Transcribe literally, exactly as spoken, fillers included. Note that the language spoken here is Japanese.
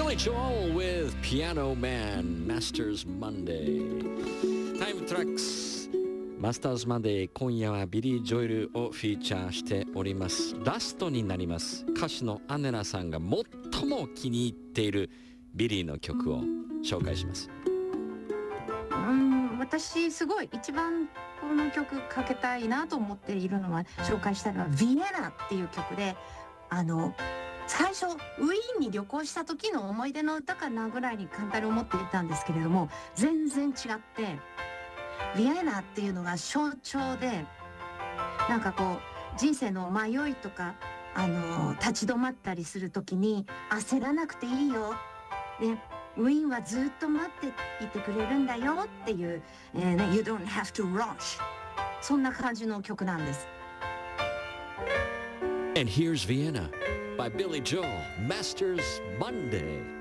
Billy Joel with Piano Man Masters Monday タイムトラックスマスターズマンデー今夜はビリー・ジョエルをフィーチャーしております。ラストになります。歌手のアネラさんが最も気に入っているビリーの曲を紹介します。 うん私すごい一番この曲かけたいなと思っているのは紹介したいのは「ヴィエナ」っていう曲であの最初ウィーンに旅行した時の思い出の歌かなぐらいに簡単に思っていたんですけれども全然違ってヴィエナっていうのが象徴でなんかこう人生の迷いとかあの立ち止まったりする時に焦らなくていいよ、ね、ウィーンはずっと待っていてくれるんだよっていう、えーね、You don't have to rush そんな感じの曲なんです。 And here's Vienna by Billy Joel Masters Monday